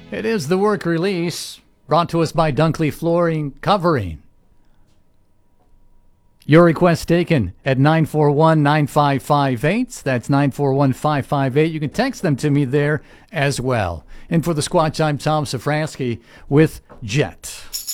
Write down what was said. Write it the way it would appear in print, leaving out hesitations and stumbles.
It is the work release brought to us by Dunkley Flooring Covering. Your request taken at 941-9558. That's 941-558. You can text them to me there as well. And for the Squatch, I'm Tom Safransky with Jet.